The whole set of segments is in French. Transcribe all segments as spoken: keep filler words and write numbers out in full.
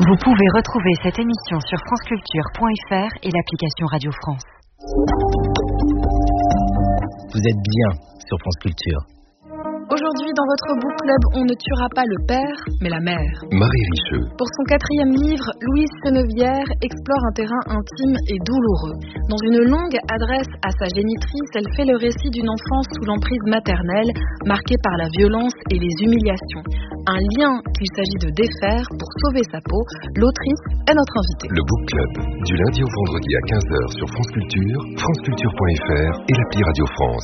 Vous pouvez retrouver cette émission sur franceculture point f r et l'application Radio France. Vous êtes bien sur France Culture. Aujourd'hui, dans votre book club, on ne tuera pas le père, mais la mère. Marie Richeux. Pour son quatrième livre, Louise Senevière explore un terrain intime et douloureux. Dans une longue adresse à sa génitrice, elle fait le récit d'une enfance sous l'emprise maternelle, marquée par la violence et les humiliations. Un lien qu'il s'agit de défaire pour sauver sa peau. L'autrice est notre invitée. Le book club, du lundi au vendredi à quinze heures sur France Culture, franceculture point f r et l'appli Radio France.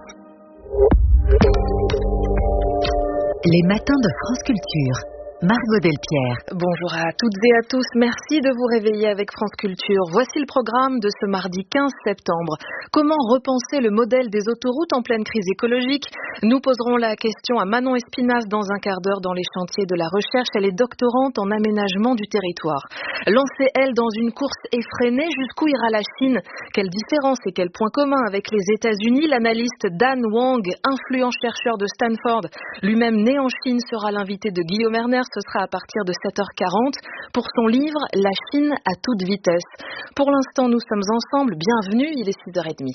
Les matins de France Culture. Margot Delpierre. Bonjour à toutes et à tous, merci de vous réveiller avec France Culture. Voici le programme de ce mardi quinze septembre. Comment repenser le modèle des autoroutes en pleine crise écologique? Nous poserons la question à Manon Espinasse dans un quart d'heure dans les chantiers de la recherche. Elle est doctorante en aménagement du territoire. Lancée, elle, dans une course effrénée, jusqu'où ira la Chine? Quelle différence et quel point commun avec les États-Unis? L'analyste Dan Wang, influent chercheur de Stanford, lui-même né en Chine, sera l'invité de Guillaume Erner. Ce sera à partir de sept heures quarante pour son livre « La Chine à toute vitesse ». Pour l'instant, nous sommes ensemble. Bienvenue, il est six heures trente.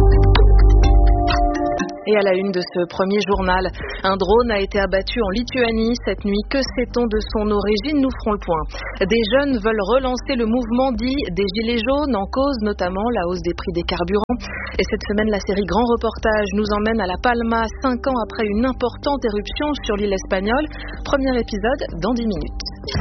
Et à la une de ce premier journal, un drone a été abattu en Lituanie cette nuit. Que sait-on de son origine? Nous ferons le point. Des jeunes veulent relancer le mouvement dit des Gilets jaunes, en cause notamment la hausse des prix des carburants. Et cette semaine, la série Grand Reportage nous emmène à La Palma, cinq ans après une importante éruption sur l'île espagnole. Premier épisode dans dix minutes.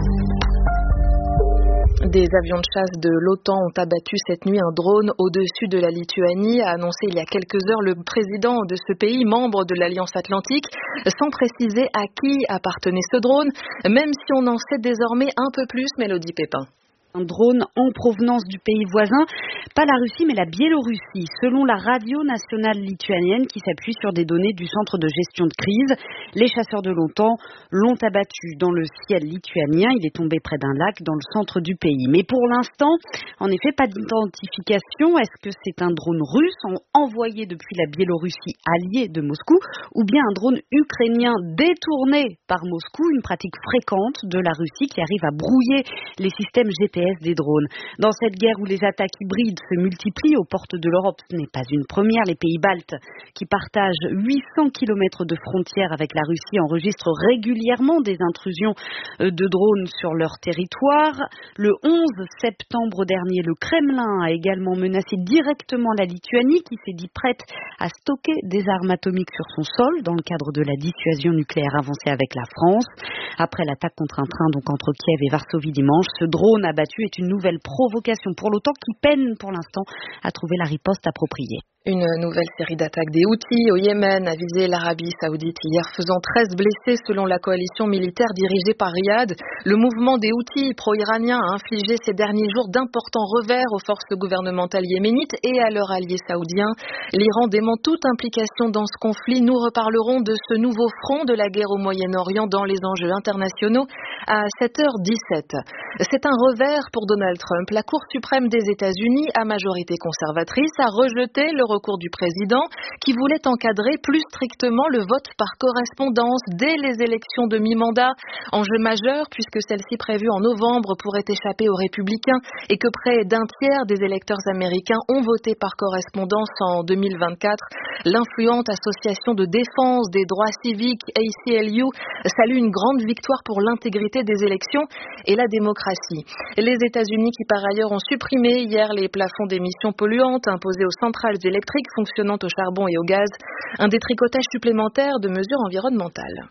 Des avions de chasse de l'OTAN ont abattu cette nuit un drone au-dessus de la Lituanie, a annoncé il y a quelques heures le président de ce pays, membre de l'Alliance Atlantique, sans préciser à qui appartenait ce drone, même si on en sait désormais un peu plus, Mélodie Pépin. Un drone en provenance du pays voisin, pas la Russie mais la Biélorussie, selon la radio nationale lituanienne qui s'appuie sur des données du centre de gestion de crise. Les chasseurs de l'OTAN l'ont abattu dans le ciel lituanien, il est tombé près d'un lac dans le centre du pays. Mais pour l'instant, en effet, pas d'identification. Est-ce que c'est un drone russe envoyé depuis la Biélorussie alliée de Moscou ou bien un drone ukrainien détourné par Moscou, une pratique fréquente de la Russie qui arrive à brouiller les systèmes G P S des drones. Dans cette guerre où les attaques hybrides se multiplient aux portes de l'Europe, ce n'est pas une première. Les pays baltes, qui partagent huit cents kilomètres de frontières avec la Russie, enregistrent régulièrement des intrusions de drones sur leur territoire. Le onze septembre dernier, le Kremlin a également menacé directement la Lituanie, qui s'est dit prête à stocker des armes atomiques sur son sol dans le cadre de la dissuasion nucléaire avancée avec la France. Après l'attaque contre un train donc entre Kiev et Varsovie dimanche, ce drone abattu est une nouvelle provocation pour l'OTAN qui peine pour l'instant à trouver la riposte appropriée. Une nouvelle série d'attaques des Houthis au Yémen a visé l'Arabie Saoudite hier, faisant treize blessés selon la coalition militaire dirigée par Riyad. Le mouvement des Houthis pro-iraniens a infligé ces derniers jours d'importants revers aux forces gouvernementales yéménites et à leurs alliés saoudiens. L'Iran dément toute implication dans ce conflit. Nous reparlerons de ce nouveau front de la guerre au Moyen-Orient dans les enjeux internationaux à sept heures dix-sept. C'est un revers pour Donald Trump. La Cour suprême des États-Unis, à majorité conservatrice, a rejeté le recours du président qui voulait encadrer plus strictement le vote par correspondance dès les élections de mi-mandat. Enjeu majeur puisque celle-ci prévue en novembre pourrait échapper aux républicains et que près d'un tiers des électeurs américains ont voté par correspondance en deux mille vingt-quatre. L'influente association de défense des droits civiques A C L U salue une grande victoire pour l'intégrité des élections et la démocratie. Les États-Unis qui par ailleurs ont supprimé hier les plafonds d'émissions polluantes imposés aux centrales électriques fonctionnant au charbon et au gaz, un détricotage supplémentaire de mesures environnementales.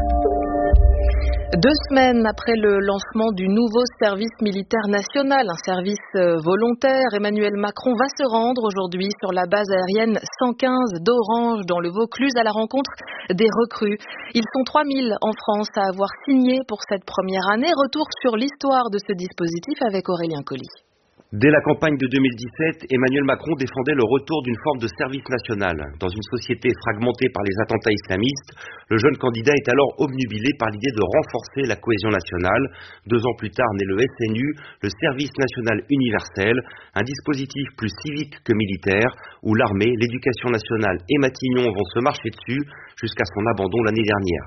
Deux semaines après le lancement du nouveau service militaire national, un service volontaire, Emmanuel Macron va se rendre aujourd'hui sur la base aérienne cent quinze d'Orange dans le Vaucluse à la rencontre des recrues. Ils sont trois mille en France à avoir signé pour cette première année. Retour sur l'histoire de ce dispositif avec Aurélien Colli. Dès la campagne de deux mille dix-sept, Emmanuel Macron défendait le retour d'une forme de service national. Dans une société fragmentée par les attentats islamistes, le jeune candidat est alors obnubilé par l'idée de renforcer la cohésion nationale. Deux ans plus tard naît le S N U, le service national universel, un dispositif plus civique que militaire, où l'armée, l'éducation nationale et Matignon vont se marcher dessus jusqu'à son abandon l'année dernière.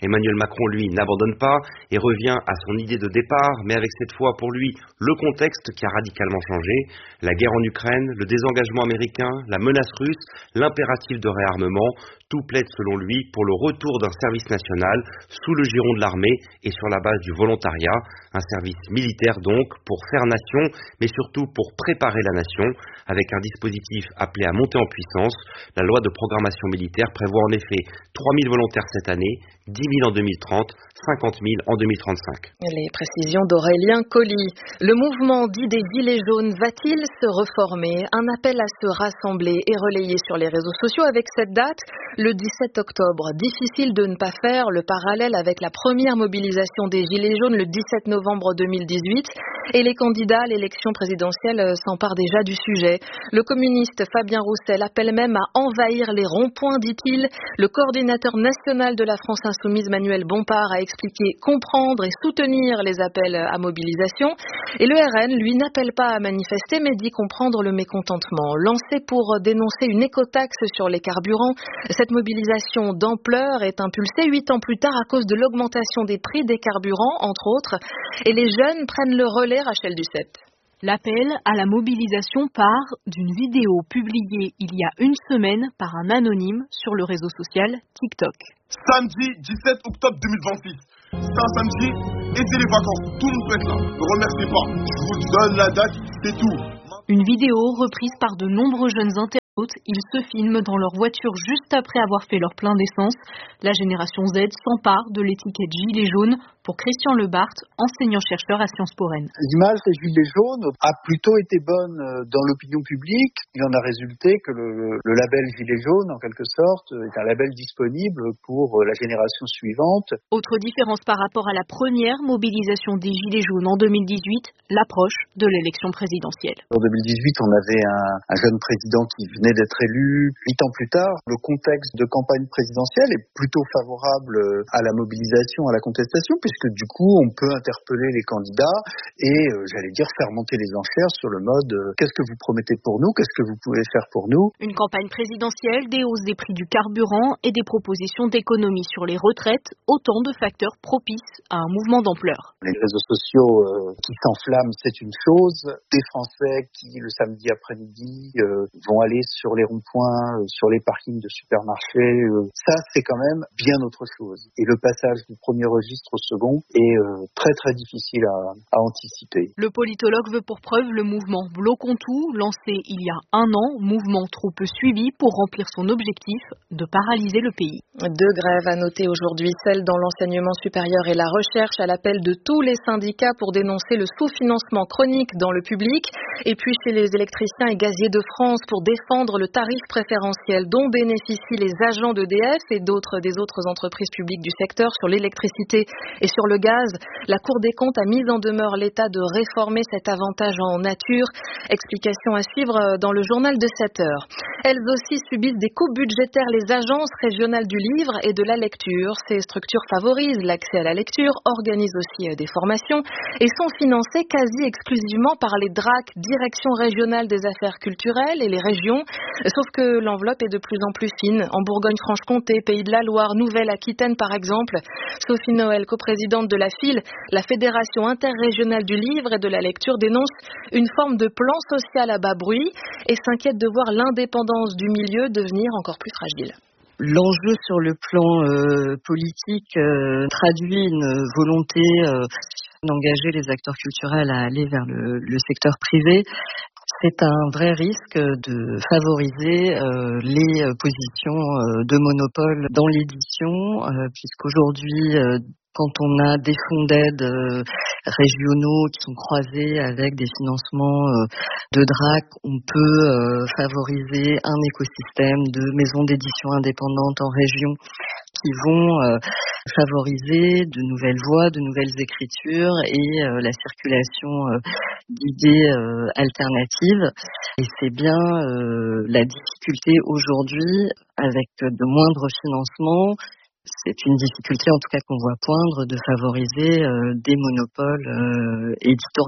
Emmanuel Macron, lui, n'abandonne pas et revient à son idée de départ, mais avec cette fois pour lui le contexte qui a radicalement changé, la guerre en Ukraine, le désengagement américain, la menace russe, l'impératif de réarmement, tout plaide selon lui pour le retour d'un service national sous le giron de l'armée et sur la base du volontariat, un service militaire donc pour faire nation, mais surtout pour préparer la nation, avec un dispositif appelé à monter en puissance. La loi de programmation militaire prévoit en effet trois mille volontaires cette année, dix mille en deux mille trente, cinquante mille en deux mille trente-cinq. Les précisions d'Aurélien Colli. Le mouvement dit des Gilets jaunes va-t-il se reformer? Un appel à se rassembler est relayé sur les réseaux sociaux avec cette date, le dix-sept octobre. Difficile de ne pas faire le parallèle avec la première mobilisation des Gilets jaunes le dix-sept novembre deux mille dix-huit. Et les candidats à l'élection présidentielle s'emparent déjà du sujet. Le communiste Fabien Roussel appelle même à envahir les ronds-points, dit-il. Le coordinateur national de la France Insoumise, Manuel Bompard, a expliqué comprendre et soutenir les appels à mobilisation. Et le R N, lui, n'appelle pas à manifester, mais dit comprendre le mécontentement. Lancé pour dénoncer une écotaxe sur les carburants, cette mobilisation d'ampleur est impulsée huit ans plus tard à cause de l'augmentation des prix des carburants, entre autres. Et les jeunes prennent le relais. Rachel Duceppe. L'appel à la mobilisation part d'une vidéo publiée il y a une semaine par un anonyme sur le réseau social TikTok. Samedi dix-sept octobre deux mille vingt-six. C'est un samedi et c'est les vacances. Tout le monde peut être là. Ne remerciez pas. Je vous donne la date, c'est tout. Une vidéo reprise par de nombreux jeunes internautes. Ils se filment dans leur voiture juste après avoir fait leur plein d'essence. La génération Z s'empare de l'étiquette gilet jaune pour Christian Lebart, enseignant-chercheur à Sciences Po Rennes. L'image des gilets jaunes a plutôt été bonne dans l'opinion publique. Il en a résulté que le, le label gilet jaune, en quelque sorte, est un label disponible pour la génération suivante. Autre différence par rapport à la première mobilisation des gilets jaunes en deux mille dix-huit, l'approche de l'élection présidentielle. En deux mille dix-huit, on avait un, un jeune président qui venait d'être élu. Huit ans plus tard, le contexte de campagne présidentielle est plutôt favorable à la mobilisation, à la contestation, puisque du coup, on peut interpeller les candidats et, euh, j'allais dire, faire monter les enchères sur le mode euh, « qu'est-ce que vous promettez pour nous ? Qu'est-ce que vous pouvez faire pour nous ?» Une campagne présidentielle, des hausses des prix du carburant et des propositions d'économie sur les retraites, autant de facteurs propices à un mouvement d'ampleur. Les réseaux sociaux euh, qui s'enflamment, c'est une chose. Des Français qui, le samedi après-midi, euh, vont aller sur les ronds-points, euh, sur les parkings de supermarchés, euh, ça, c'est quand même bien autre chose. Et le passage du premier registre au second est euh, très très difficile à, à anticiper. Le politologue veut pour preuve le mouvement Bloquons tout, lancé il y a un an, mouvement trop peu suivi pour remplir son objectif de paralyser le pays. Deux grèves à noter aujourd'hui, celle dans l'enseignement supérieur et la recherche à l'appel de tous les syndicats pour dénoncer le sous-financement chronique dans le public, et puis chez les électriciens et gaziers de France pour défendre le tarif préférentiel dont bénéficient les agents d'E D F et d'autres des autres entreprises publiques du secteur sur l'électricité et sur le gaz. La Cour des comptes a mis en demeure l'État de réformer cet avantage en nature. Explication à suivre dans le journal de sept heures. Elles aussi subissent des coupes budgétaires, les agences régionales du livre et de la lecture. Ces structures favorisent l'accès à la lecture, organisent aussi des formations et sont financées quasi exclusivement par les D R A C, Direction régionale des affaires culturelles, et les régions. Sauf que l'enveloppe est de plus en plus fine. En Bourgogne-Franche-Comté, Pays de la Loire, Nouvelle-Aquitaine par exemple. Sophie Noël, coprésidente de la F I L, la Fédération interrégionale du livre et de la lecture, dénonce une forme de plan social à bas bruit et s'inquiète de voir l'indépendance du milieu devenir encore plus fragile. L'enjeu sur le plan euh, politique euh, traduit une volonté euh, d'engager les acteurs culturels à aller vers le, le secteur privé. C'est un vrai risque de favoriser euh, les positions euh, de monopole dans l'édition, euh, puisqu'aujourd'hui, euh, quand on a des fonds d'aide euh, régionaux qui sont croisés avec des financements euh, de D R A C, on peut euh, favoriser un écosystème de maisons d'édition indépendantes en région qui vont euh, favoriser de nouvelles voix, de nouvelles écritures et euh, la circulation euh, d'idées euh, alternatives. Et c'est bien euh, la difficulté aujourd'hui, avec de moindres financements, c'est une difficulté en tout cas qu'on voit poindre, de favoriser euh, des monopoles euh, éditoriaux.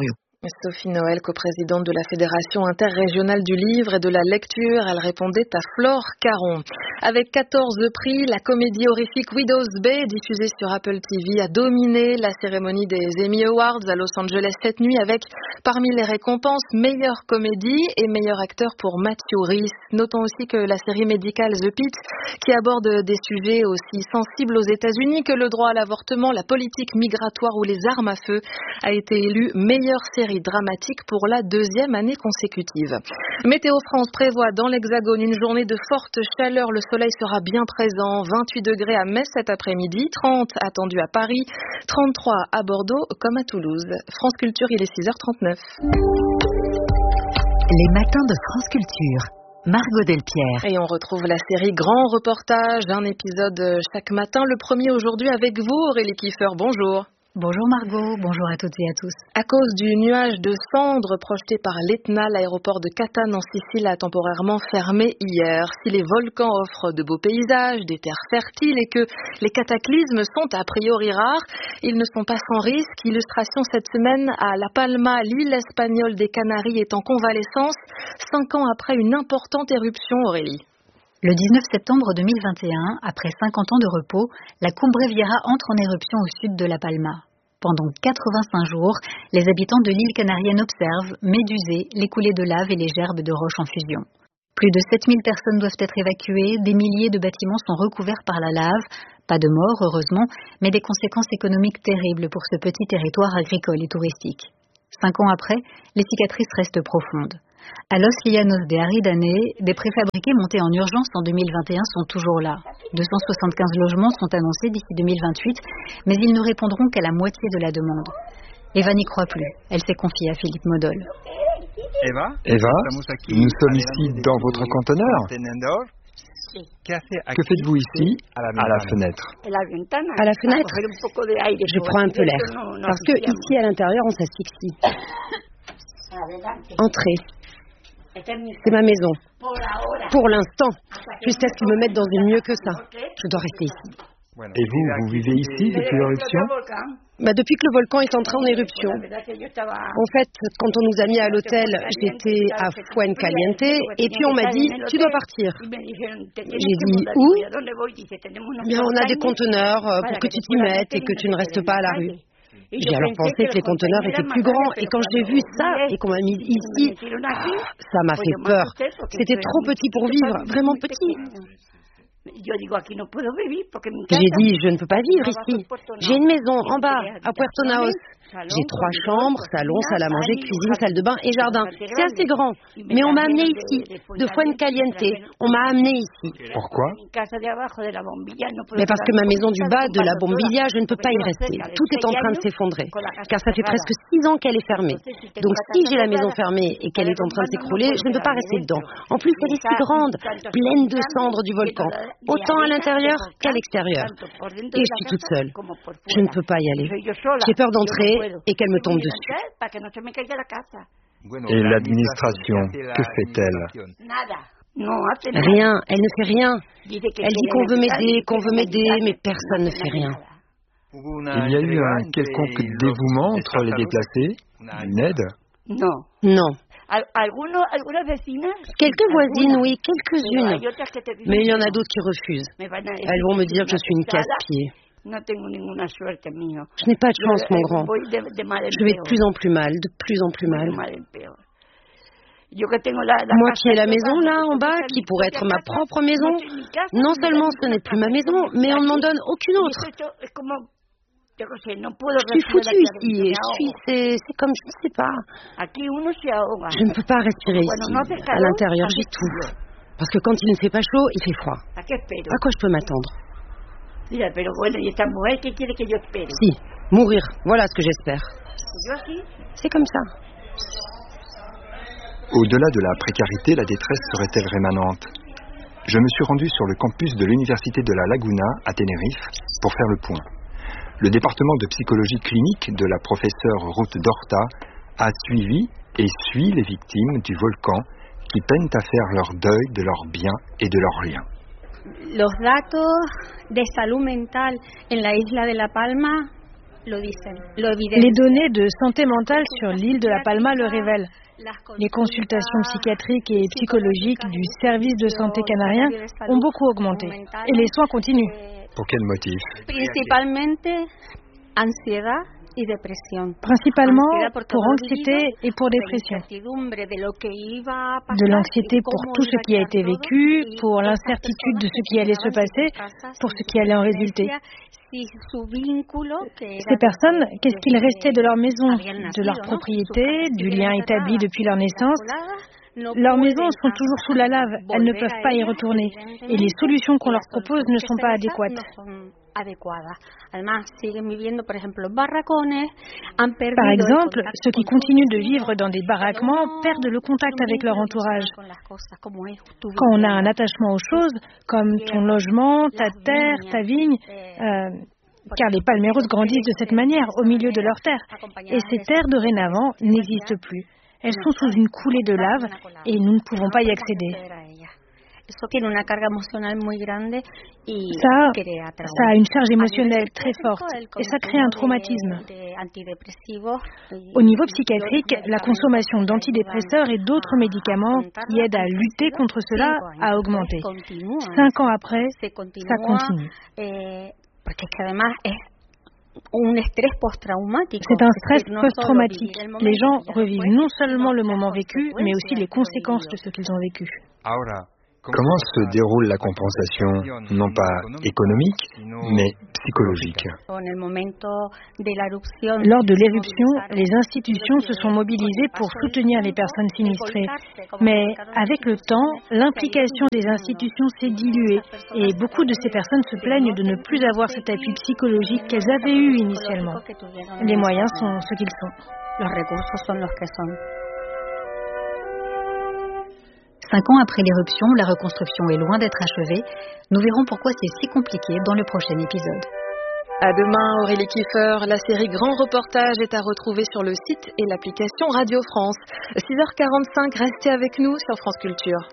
Sophie Noël, coprésidente de la Fédération interrégionale du livre et de la lecture, elle répondait à Flore Caron. Avec quatorze prix, la comédie horrifique Widow's Bay, diffusée sur Apple T V, a dominé la cérémonie des Emmy Awards à Los Angeles cette nuit avec, parmi les récompenses, meilleure comédie et meilleur acteur pour Matthew Rhys. Notons aussi que la série médicale The Pitt, qui aborde des sujets aussi sensibles aux États-Unis que le droit à l'avortement, la politique migratoire ou les armes à feu, a été élue meilleure série dramatique pour la deuxième année consécutive. Météo France prévoit dans l'Hexagone une journée de forte chaleur. Le soleil sera bien présent. vingt-huit degrés à Metz cet après-midi, trente attendus à Paris, trente-trois à Bordeaux comme à Toulouse. France Culture, il est six heures trente-neuf. Les matins de France Culture. Margot Delpierre. Et on retrouve la série Grand Reportage, un épisode chaque matin. Le premier aujourd'hui avec vous, Aurélie Kiefer. Bonjour. Bonjour Margot, bonjour à toutes et à tous. À cause du nuage de cendres projeté par l'Etna, l'aéroport de Catane en Sicile a temporairement fermé hier. Si les volcans offrent de beaux paysages, des terres fertiles et que les cataclysmes sont a priori rares, ils ne sont pas sans risque. Illustration cette semaine à La Palma, l'île espagnole des Canaries est en convalescence, cinq ans après une importante éruption, Aurélie. Le dix-neuf septembre deux mille vingt et un, après cinquante ans de repos, la Cumbre Vieja entre en éruption au sud de La Palma. Pendant quatre-vingt-cinq jours, les habitants de l'île canarienne observent, médusés, les coulées de lave et les gerbes de roches en fusion. Plus de sept mille personnes doivent être évacuées, des milliers de bâtiments sont recouverts par la lave, pas de morts heureusement, mais des conséquences économiques terribles pour ce petit territoire agricole et touristique. Cinq ans après, les cicatrices restent profondes. À Los Llanos de Aridane, des préfabriqués montés en urgence en deux mille vingt et un sont toujours là. deux cent soixante-quinze logements sont annoncés d'ici deux mille vingt-huit, mais ils ne répondront qu'à la moitié de la demande. Eva n'y croit plus. Elle s'est confiée à Philippe Modol. Eva, Eva, nous sommes ici dans votre conteneur. Que faites-vous ici, à la fenêtre? À la fenêtre, je prends un peu l'air. Parce que ici, à l'intérieur, on s'asphyxie. Entrez. C'est ma maison. Pour l'instant. Jusqu'à ce qu'ils me mettent dans une mieux que ça. Je dois rester ici. Et vous, vous vivez ici depuis l'éruption? Bah, depuis que le volcan est entré en éruption. En fait, quand on nous a mis à l'hôtel, j'étais à Fuencaliente et puis on m'a dit « tu dois partir ». J'ai dit « où ?» Bien, on a des conteneurs pour que tu t'y mettes et que tu ne restes pas à la rue. J'ai alors pensé que les conteneurs étaient plus grands et quand j'ai vu ça et qu'on m'a mis ici, ça m'a fait peur. C'était trop petit pour vivre, vraiment petit. J'ai dit, je ne peux pas vivre ici. J'ai une maison en bas, à Puerto Naos. J'ai trois chambres, salon, salle à manger, cuisine, salle de bain et jardin. C'est assez grand. Mais on m'a amené ici, de Fuencaliente. On m'a amené ici. Pourquoi? Mais parce que ma maison du bas de la Bombilla, je ne peux pas y rester. Tout est en train de s'effondrer. Car ça fait presque six ans qu'elle est fermée. Donc si j'ai la maison fermée et qu'elle est en train de s'écrouler, je ne peux pas rester dedans. En plus, elle est si grande, pleine de cendres du volcan. Autant à l'intérieur qu'à l'extérieur. Et je suis toute seule. Je ne peux pas y aller. J'ai peur d'entrer et qu'elle me tombe dessus. Et l'administration, que fait-elle? Rien, elle ne fait rien. Elle dit qu'on veut m'aider, qu'on veut m'aider, mais personne ne fait rien. Il y a eu un quelconque dévouement entre les déplacés? Une aide? Non. Non. Quelques voisines, oui, quelques-unes. Mais il y en a d'autres qui refusent. Elles vont me dire que je suis une casse-pied. Je n'ai pas de chance, mon grand. Je vais de plus en plus mal, de plus en plus mal. Moi qui ai la maison là en bas, qui pourrait être ma propre maison, non seulement ce n'est plus ma maison, mais on ne m'en donne aucune autre. Je suis foutue ici et je suis, c'est, c'est comme, je ne sais pas. Je ne peux pas respirer ici. À l'intérieur, j'étouffe. Parce que quand il ne fait pas chaud, il fait froid. À quoi je peux m'attendre? Si, mourir. Voilà ce que j'espère. C'est comme ça. Au-delà de la précarité, la détresse serait-elle rémanente? Je me suis rendu sur le campus de l'université de la Laguna à Tenerife pour faire le point. Le département de psychologie clinique de la professeure Ruth Dorta a suivi et suit les victimes du volcan qui peinent à faire leur deuil de leurs biens et de leurs liens. Los datos de salud mental en la isla de La Palma Les données de santé mentale sur l'île de La Palma le révèlent. Les consultations psychiatriques et psychologiques du service de santé canarien ont beaucoup augmenté et les soins continuent. Pour quel motif? Principalement pour anxiété et pour dépression. De l'anxiété pour tout ce qui a été vécu, pour l'incertitude de ce qui allait se passer, pour ce qui allait en résulter. Ces personnes, qu'est-ce qu'il restait de leur maison, de leur propriété, du lien établi depuis leur naissance? Leurs maisons sont toujours sous la lave, elles ne peuvent pas y retourner et les solutions qu'on leur propose ne sont pas adéquates. Par exemple, ceux qui continuent de vivre dans des baraquements perdent le contact avec leur entourage. Quand on a un attachement aux choses, comme ton logement, ta terre, ta vigne, euh, car les palmeiros grandissent de cette manière, au milieu de leurs terres, et ces terres dorénavant n'existent plus. Elles sont sous une coulée de lave et nous ne pouvons pas y accéder. Ça, ça a une charge émotionnelle très forte et ça crée un traumatisme. Au niveau psychiatrique, la consommation d'antidépresseurs et d'autres médicaments qui aident à lutter contre cela a augmenté. Cinq ans après, ça continue. C'est un stress post-traumatique. Les gens revivent non seulement le moment vécu, mais aussi les conséquences de ce qu'ils ont vécu. Comment se déroule la compensation, non pas économique, mais psychologique? Lors de l'éruption, les institutions se sont mobilisées pour soutenir les personnes sinistrées. Mais avec le temps, l'implication des institutions s'est diluée et beaucoup de ces personnes se plaignent de ne plus avoir cet appui psychologique qu'elles avaient eu initialement. Les moyens sont ce qu'ils sont. Cinq ans après l'éruption, la reconstruction est loin d'être achevée. Nous verrons pourquoi c'est si compliqué dans le prochain épisode. À demain, Aurélie Kiefer. La série Grand Reportage est à retrouver sur le site et l'application Radio France. six heures quarante-cinq, restez avec nous sur France Culture.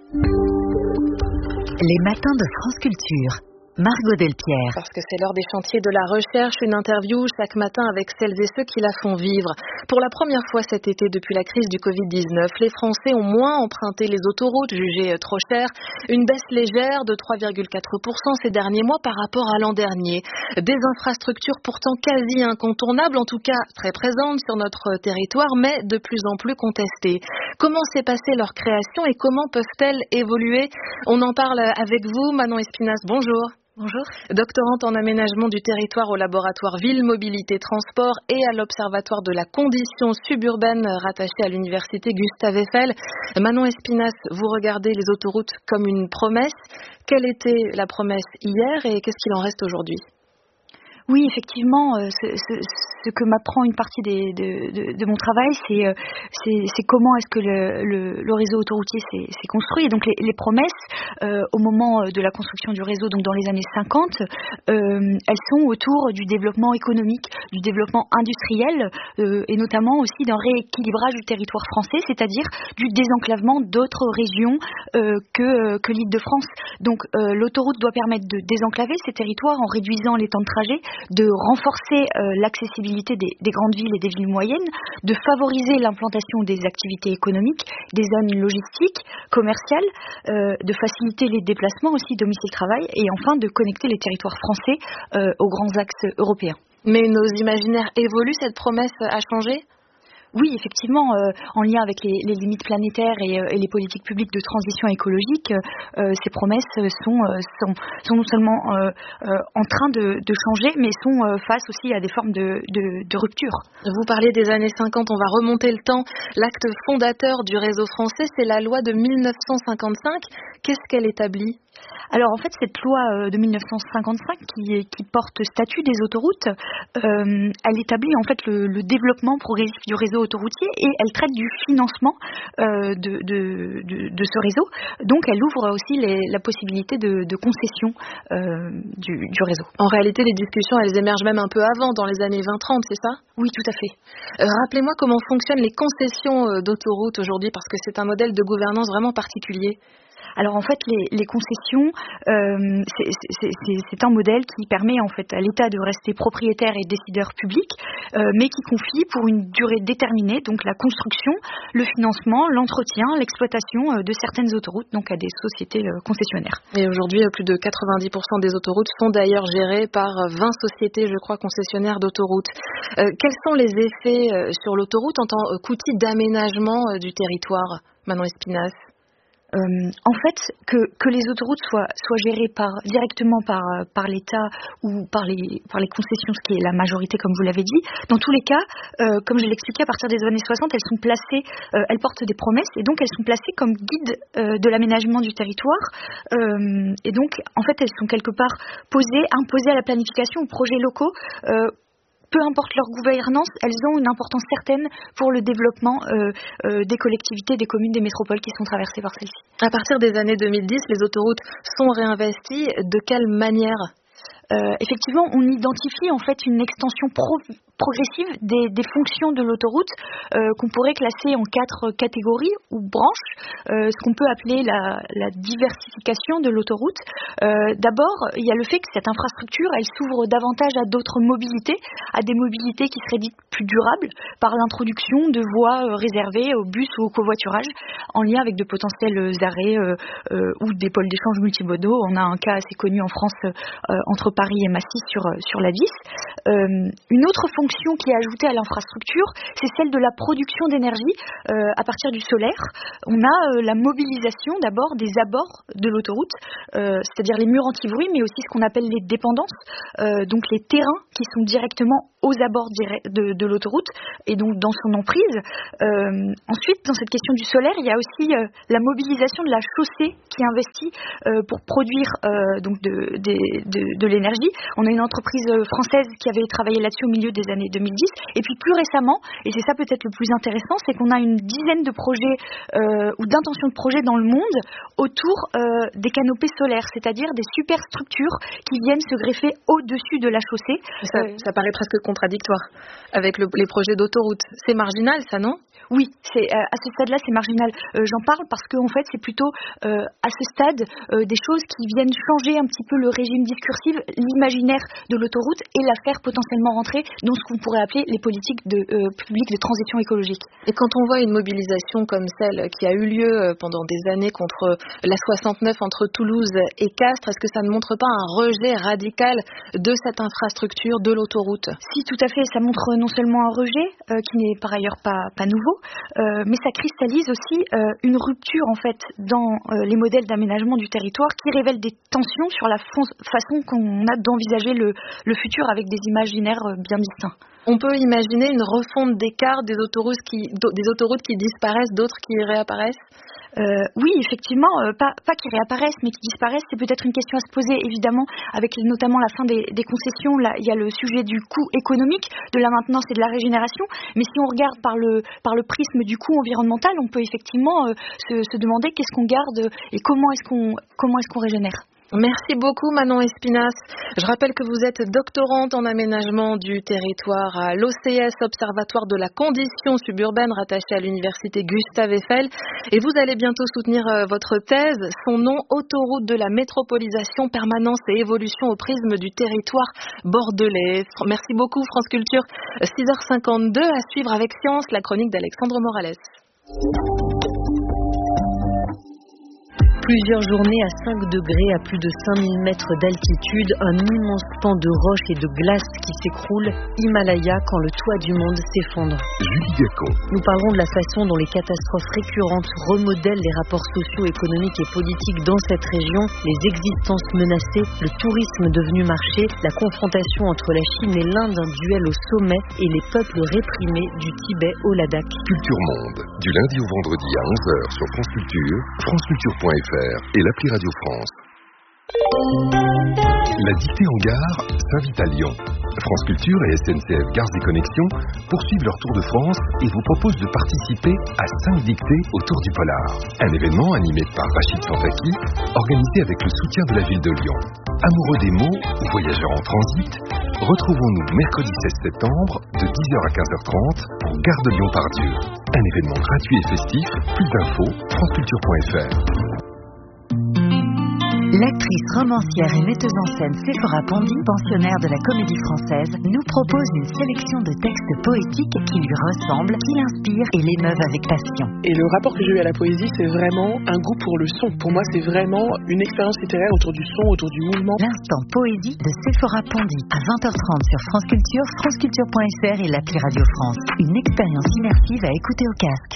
Les matins de France Culture. Margot Delpierre. Parce que c'est l'heure des chantiers de la recherche, une interview chaque matin avec celles et ceux qui la font vivre. Pour la première fois cet été depuis la crise du covid dix-neuf, les Français ont moins emprunté les autoroutes jugées trop chères. Une baisse légère de trois virgule quatre pour cent ces derniers mois par rapport à l'an dernier. Des infrastructures pourtant quasi incontournables, en tout cas très présentes sur notre territoire, mais de plus en plus contestées. Comment s'est passée leur création et comment peuvent-elles évoluer? On en parle avec vous, Manon Espinasse. Bonjour. Bonjour. Doctorante en aménagement du territoire au laboratoire Ville, Mobilité, Transport et à l'Observatoire de la condition suburbaine rattaché à l'université Gustave Eiffel. Manon Espinasse, vous regardez les autoroutes comme une promesse. Quelle était la promesse hier et qu'est-ce qu'il en reste aujourd'hui ? Oui, effectivement, euh, ce, ce, ce que m'apprend une partie des, de, de, de mon travail, c'est, euh, c'est, c'est comment est-ce que le, le, le réseau autoroutier s'est, s'est construit. Et donc les, les promesses, euh, au moment de la construction du réseau, donc dans les années cinquante, euh, elles sont autour du développement économique, du développement industriel, euh, et notamment aussi d'un rééquilibrage du territoire français, c'est-à-dire du désenclavement d'autres régions euh, que, que l'Île-de-France. Donc euh, l'autoroute doit permettre de désenclaver ces territoires en réduisant les temps de trajet, de renforcer euh, l'accessibilité des, des grandes villes et des villes moyennes, de favoriser l'implantation des activités économiques, des zones logistiques, commerciales, euh, de faciliter les déplacements aussi domicile-travail et enfin de connecter les territoires français euh, aux grands axes européens. Mais nos imaginaires évoluent, cette promesse a changé ? Oui, effectivement, euh, en lien avec les, les limites planétaires et, euh, et les politiques publiques de transition écologique, euh, ces promesses sont, euh, sont, sont non seulement euh, euh, en train de, de changer, mais sont euh, face aussi à des formes de, de, de rupture. Vous parlez des années cinquante, on va remonter le temps. L'acte fondateur du réseau français, c'est la loi de mille neuf cent cinquante-cinq. Qu'est-ce qu'elle établit ? Alors en fait, cette loi de mille neuf cent cinquante-cinq qui, qui porte statut des autoroutes, euh, elle établit en fait le, le développement progressif du réseau autoroutier et elle traite du financement euh, de, de, de, de ce réseau. Donc elle ouvre aussi les, la possibilité de, de concession euh, du, du réseau. En réalité, les discussions, elles émergent même un peu avant, dans les années vingt trente, c'est ça ? Oui, tout à fait. Euh, rappelez-moi comment fonctionnent les concessions d'autoroutes aujourd'hui, parce que c'est un modèle de gouvernance vraiment particulier. Alors en fait, les, les concessions, euh, c'est, c'est, c'est, c'est un modèle qui permet en fait à l'État de rester propriétaire et décideur public, euh, mais qui confie pour une durée déterminée donc la construction, le financement, l'entretien, l'exploitation euh, de certaines autoroutes, donc à des sociétés euh, concessionnaires. Et aujourd'hui, plus de quatre-vingt-dix pour cent des autoroutes sont d'ailleurs gérées par vingt sociétés, je crois, concessionnaires d'autoroutes. Euh, quels sont les effets euh, sur l'autoroute en tant qu'outil d'aménagement euh, du territoire, Manon Espinasse? Euh, en fait, que, que les autoroutes soient, soient gérées par, directement par, par l'État ou par les, par les concessions, ce qui est la majorité, comme vous l'avez dit, dans tous les cas, euh, comme je l'expliquais, à partir des années soixante, elles sont placées, euh, elles portent des promesses et donc elles sont placées comme guides euh, de l'aménagement du territoire. Euh, et donc, en fait, elles sont quelque part posées, imposées à la planification, aux projets locaux. Euh, Peu importe leur gouvernance, elles ont une importance certaine pour le développement euh, euh, des collectivités, des communes, des métropoles qui sont traversées par celles-ci. À partir des années deux mille dix, les autoroutes sont réinvesties. De quelle manière ? Euh, effectivement, on identifie en fait une extension pro- progressive des, des fonctions de l'autoroute euh, qu'on pourrait classer en quatre catégories ou branches, euh, ce qu'on peut appeler la, la diversification de l'autoroute. Euh, d'abord, il y a le fait que cette infrastructure, elle s'ouvre davantage à d'autres mobilités, à des mobilités qui seraient dites plus durables par l'introduction de voies euh, réservées au bus ou au covoiturage en lien avec de potentiels arrêts euh, euh, ou des pôles d'échange multimodaux. On a un cas assez connu en France euh, entre Paris et Massy sur, sur la Vis. Euh, une autre fonction qui est ajoutée à l'infrastructure, c'est celle de la production d'énergie euh, à partir du solaire. On a euh, la mobilisation d'abord des abords de l'autoroute, euh, c'est-à-dire les murs anti-bruit, mais aussi ce qu'on appelle les dépendances, euh, donc les terrains qui sont directement aux abords de, de l'autoroute et donc dans son emprise. Euh, ensuite, dans cette question du solaire, il y a aussi euh, la mobilisation de la chaussée qui investit euh, pour produire euh, donc de, de, de, de l'énergie. On a une entreprise française qui avait travaillé là-dessus au milieu des années deux mille dix. Et puis plus récemment, et c'est ça peut-être le plus intéressant, c'est qu'on a une dizaine de projets euh, ou d'intentions de projets dans le monde autour euh, des canopées solaires, c'est-à-dire des superstructures qui viennent se greffer au-dessus de la chaussée. Ça, euh, ça paraît presque contradictoire avec le, les projets d'autoroute. C'est marginal, ça, non ? Oui, c'est, euh, à ce stade-là, c'est marginal. Euh, j'en parle parce qu'en fait, c'est plutôt euh, à ce stade euh, des choses qui viennent changer un petit peu le régime discursif, l'imaginaire de l'autoroute et la faire potentiellement rentrer dans ce qu'on pourrait appeler les politiques de, euh, publiques de transition écologique. Et quand on voit une mobilisation comme celle qui a eu lieu pendant des années contre la soixante-neuf entre Toulouse et Castres, est-ce que ça ne montre pas un rejet radical de cette infrastructure, de l'autoroute ? Si, tout à fait. Ça montre non seulement un rejet, euh, qui n'est par ailleurs pas, pas nouveau, Euh, mais ça cristallise aussi euh, une rupture en fait dans euh, les modèles d'aménagement du territoire qui révèle des tensions sur la fon- façon qu'on a d'envisager le, le futur avec des imaginaires euh, bien distincts. On peut imaginer une refonte des cartes des autoroutes qui, des autoroutes qui disparaissent, d'autres qui réapparaissent ? Euh, oui, effectivement, euh, pas, pas qui réapparaissent, mais qui disparaissent. C'est peut-être une question à se poser, évidemment, avec notamment la fin des, des concessions. Là, il y a le sujet du coût économique, de la maintenance et de la régénération. Mais si on regarde par le, par le prisme du coût environnemental, on peut effectivement euh, se, se demander qu'est-ce qu'on garde et comment est-ce qu'on, comment est-ce qu'on régénère. Merci beaucoup Manon Espinasse. Je rappelle que vous êtes doctorante en aménagement du territoire à l'O C S, Observatoire de la condition suburbaine, rattaché à l'université Gustave Eiffel. Et vous allez bientôt soutenir votre thèse, son nom, Autoroute de la métropolisation, permanence et évolution au prisme du territoire bordelais. Merci beaucoup France Culture. six heures cinquante-deux, à suivre avec Science, la chronique d'Alexandre Morales. Plusieurs journées à cinq degrés, à plus de cinq mille mètres d'altitude, un immense pan de roches et de glace qui s'écroule, Himalaya, quand le toit du monde s'effondre. Julie Gacon. Nous parlerons de la façon dont les catastrophes récurrentes remodèlent les rapports sociaux, économiques et politiques dans cette région, les existences menacées, le tourisme devenu marché, la confrontation entre la Chine et l'Inde, un duel au sommet, et les peuples réprimés du Tibet au Ladakh. Culture Monde, du lundi au vendredi à onze heures sur France Culture, franceculture point f r et l'appli Radio France. La dictée en gare s'invite à Lyon. France Culture et S N C F Gares et Connexions poursuivent leur tour de France et vous proposent de participer à cinq dictées autour du polar. Un événement animé par Rachid Santaki, organisé avec le soutien de la ville de Lyon. Amoureux des mots ou voyageurs en transit, retrouvons-nous mercredi seize septembre de dix heures à quinze heures trente pour Gare de Lyon-Pardieu. Un événement gratuit et festif. Plus d'infos, franceculture point f r. L'actrice, romancière et metteuse en scène Séphora Pondy, pensionnaire de la Comédie Française, nous propose une sélection de textes poétiques qui lui ressemblent, qui l'inspirent et l'émeuvent avec passion. Et le rapport que j'ai eu à la poésie, c'est vraiment un goût pour le son. Pour moi, c'est vraiment une expérience littéraire autour du son, autour du mouvement. L'instant poésie de Séphora Pondy à vingt heures trente sur France Culture, franceculture point f r et l'appli Radio France. Une expérience immersive à écouter au casque.